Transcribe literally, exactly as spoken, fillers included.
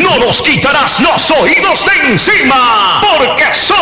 no nos quitarás los oídos de encima, porque somos